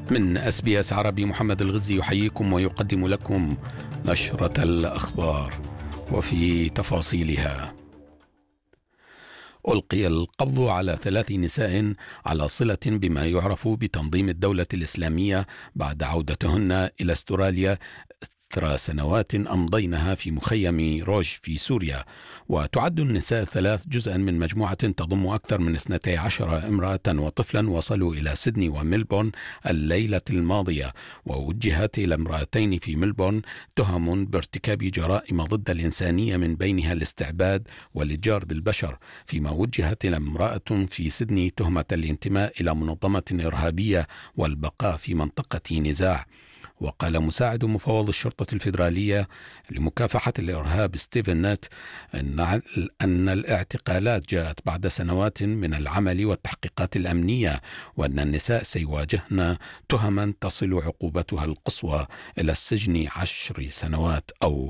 من SBS عربي محمد الغزي يحييكم ويقدم لكم نشرة الأخبار وفي تفاصيلها. ألقي القبض على 3 نساء على صلة بما يعرف بتنظيم الدولة الإسلامية بعد عودتهن إلى أستراليا إثر سنوات أمضينها في مخيم روج في سوريا. وتعد النساء 3 جزءا من مجموعة تضم أكثر من 12 امرأة وطفلا وصلوا إلى سيدني وملبورن الليلة الماضية، ووجهت إلى امرأتين في ملبورن تهم بارتكاب جرائم ضد الإنسانية من بينها الاستعباد والإتجار بالبشر، فيما وجهت إلى امرأة في سيدني تهمة الانتماء إلى منظمة إرهابية والبقاء في منطقة نزاع. وقال مساعد مفوض الشرطة الفيدرالية لمكافحة الإرهاب ستيفن نت أن الاعتقالات جاءت بعد سنوات من العمل والتحقيقات الأمنية، وأن النساء سيواجهن تهما تصل عقوبتها القصوى إلى السجن 10 سنوات أو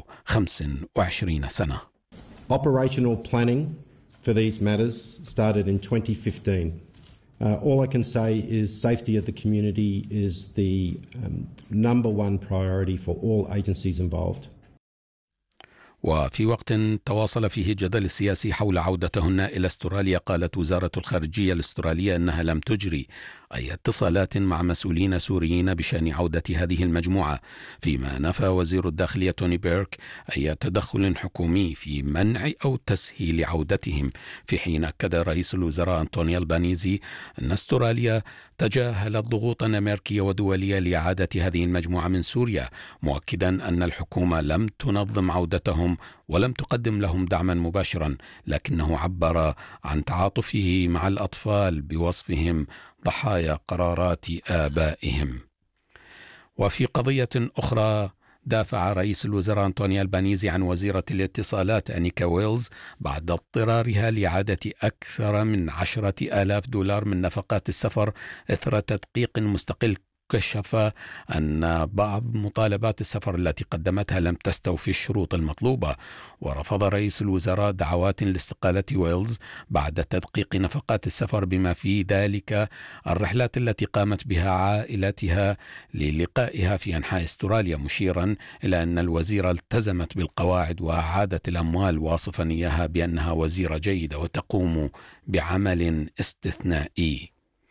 25 سنة. Operational planning for these matters started in 2015. All I can say is safety of the community is the number one priority for all agencies involved. وفي وقت تواصل فيه الجدل السياسي حول عودتهن إلى أستراليا، قالت وزارة الخارجية الأسترالية أنها لم تجري أي اتصالات مع مسؤولين سوريين بشأن عودة هذه المجموعة، فيما نفى وزير الداخلية توني بيرك أي تدخل حكومي في منع أو تسهيل عودتهم، في حين أكد رئيس الوزراء أنطوني ألبانيزي أن أستراليا تجاهلت ضغوطا أمريكية ودولية لإعادة هذه المجموعة من سوريا، مؤكدا أن الحكومة لم تنظم عودتهم ولم تقدم لهم دعما مباشرا، لكنه عبر عن تعاطفه مع الأطفال بوصفهم ضحايا قرارات آبائهم. وفي قضية أخرى، دافع رئيس الوزراء أنطوني ألبانيزي عن وزيرة الاتصالات أنيكا ويلز بعد اضطرارها لإعادة أكثر من 10,000 دولار من نفقات السفر إثر تدقيق مستقل كشف أن بعض مطالبات السفر التي قدمتها لم تستوفي الشروط المطلوبة. ورفض رئيس الوزراء دعوات لاستقالة ويلز بعد تدقيق نفقات السفر بما في ذلك الرحلات التي قامت بها عائلتها للقائها في أنحاء أستراليا، مشيرا إلى أن الوزيرة التزمت بالقواعد وأعادت الأموال، واصفا إياها بأنها وزيرة جيدة وتقوم بعمل استثنائي.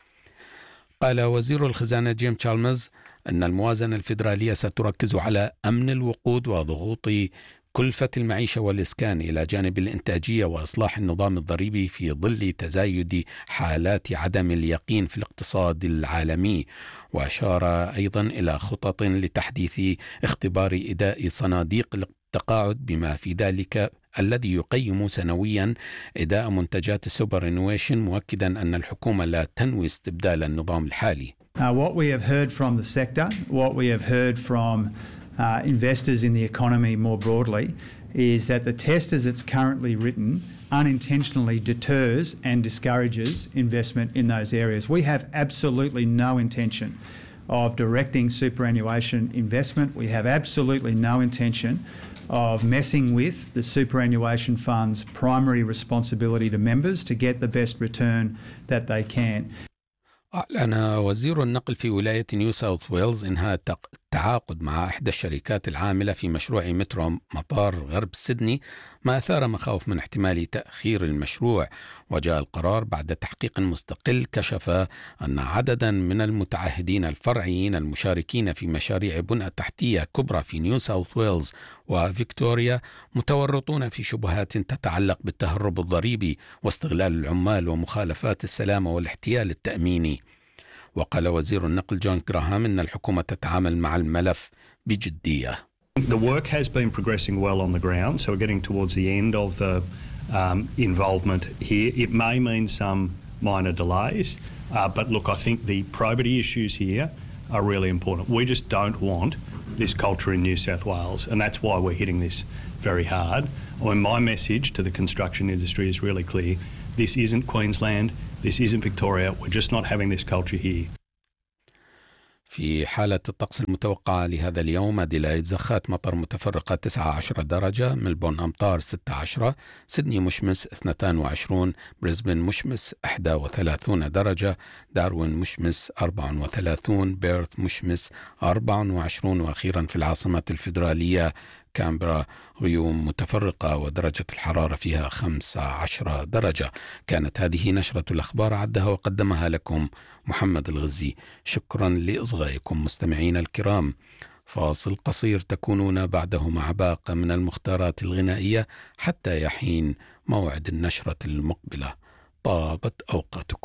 قال وزير الخزانة جيم تشالمرز أن الموازنة الفيدرالية ستركز على أمن الوقود وضغوط كلفة المعيشة والإسكان إلى جانب الإنتاجية وإصلاح النظام الضريبي في ظل تزايد حالات عدم اليقين في الاقتصاد العالمي. وأشار أيضا إلى خطط لتحديث اختبار إداء صناديق التقاعد بما في ذلك الذي يقيم سنويا إداء منتجات السوبر إنويشن، مؤكدا أن الحكومة لا تنوي استبدال النظام الحالي. What we have heard from the sector, what we have heard from investors in the economy more broadly, is that the test as it's currently written unintentionally deters and discourages investment in those areas. We have absolutely no intention of directing superannuation investment. We have absolutely no intention of messing with the superannuation fund's primary responsibility to members to get the best return that they can. أعلن وزير النقل في ولاية نيو ساوث ويلز إنهاء التعاقد مع إحدى الشركات العاملة في مشروع مترو مطار غرب سيدني، ما أثار مخاوف من احتمال تأخير المشروع. وجاء القرار بعد تحقيق مستقل كشف أن عددا من المتعهدين الفرعيين المشاركين في مشاريع بناء تحتية كبرى في نيو ساوث ويلز وفيكتوريا متورطون في شبهات تتعلق بالتهرب الضريبي واستغلال العمال ومخالفات السلامة والاحتيال التأميني. وقال وزير النقل جون غراهام إن الحكومة تتعامل مع الملف بجدية. The work has been progressing well on the ground, so we're getting towards the end of the involvement here. It may mean some minor delays, but look, I think the probity issues here are really important. We just don't want this culture in New South Wales, and that's why we're hitting this very hard. My message to the construction industry is really clear. This isn't Queensland, this isn't Victoria, we're just not having this culture here. في حالة الطقس المتوقعة لهذا اليوم: أديلايد زخات مطر متفرقة 19 درجة، ملبورن أمطار 16، سيدني مشمس 22، بريسبن مشمس 31 درجة، داروين مشمس 34، بيرث مشمس 24، وأخيرا في العاصمة الفيدرالية كامبرا غيوم متفرقة ودرجة الحرارة فيها 15 درجة. كانت هذه نشرة الأخبار، عدها وقدمها لكم محمد الغزي. شكرا لإصغائكم مستمعين الكرام. فاصل قصير تكونون بعده مع باقة من المختارات الغنائية حتى يحين موعد النشرة المقبلة. طابت أوقاتكم.